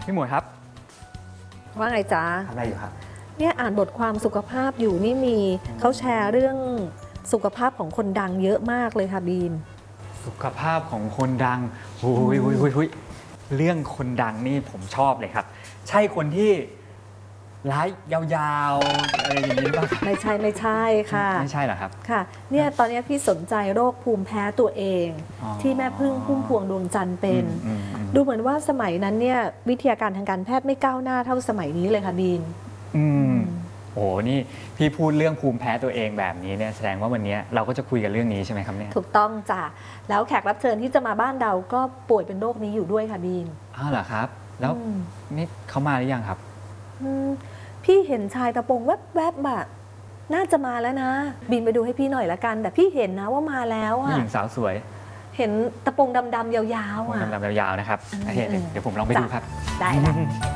พี่หมวยครับว่าไงจ๊ะทำอะไรอยู่ครับเนี่ยอ่านบทความสุขภาพอยู่นี่มีเขาแชร์เรื่องสุขภาพของคนดังเยอะมากเลยค่ะบีมสุขภาพของคนดังหุยเรื่องคนดังนี่ผมชอบเลยครับ ใช่คนที่ไลฟ์ยาวๆอะไรอย่างนี้ป่ะไม่ใช่ค่ะไม่ใช่เหรอครับค่ะเนี่ยตอนนี้พี่สนใจโรคภูมิแพ้ตัวเองที่แม่พึ่งพุ่มพวงดวงจันทร์เป็นดูเหมือนว่าสมัยนั้นเนี่ยวิทยาการทางการแพทย์ไม่ก้าวหน้าเท่าสมัยนี้เลยค่ะบีมโอ้นี่พี่พูดเรื่องภูมิแพ้ตัวเองแบบนี้เนี่ยแสดงว่าวันนี้เราก็จะคุยกันเรื่องนี้ใช่ไหมครับเนี่ยถูกต้องจ้ะแล้วแขกรับเชิญที่จะมาบ้านเราก็ป่วยเป็นโรคนี้อยู่ด้วยค่ะบีมอ้าวเหรอครับแล้วนี่เขามาหรือยังครับพี่เห็นชายตะโปงแวบๆแบบน่าจะมาแล้วนะบินไปดูให้พี่หน่อยละกันแต่พี่เห็นนะว่ามาแล้วผู้หญิงสาวสวยเห็นตะโปงดำๆยาวๆดำๆยาวๆนะครับเดี๋ยวผมลองไปดูครับได้